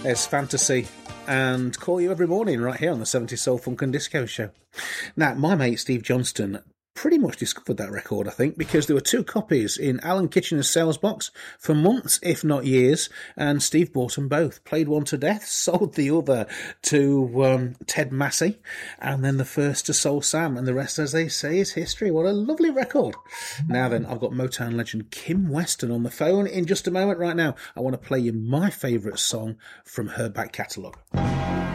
There's Fantasy and Call You Every Morning right here on the 70s Soul Funk and Disco Show. Now, my mate Steve Johnston pretty much discovered that record, I think, because there were 2 copies in Alan Kitchener's sales box for months, if not years, and Steve bought them both. Played one to death, sold the other to Ted Massey, and then the first to Soul Sam, and the rest, as they say, is history. What a lovely record. Now then, I've got Motown legend Kim Weston on the phone in just a moment. Right now, I want to play you my favourite song from her back catalogue.